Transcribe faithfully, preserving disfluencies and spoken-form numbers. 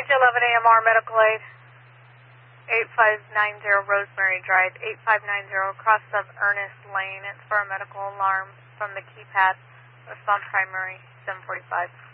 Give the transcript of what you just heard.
eleven A M R Medical Aid. eight five nine zero Rosemary Drive, eight five nine zero cross of Ernest Lane. It's for a medical alarm from the keypad. Respond primary, seven forty-five.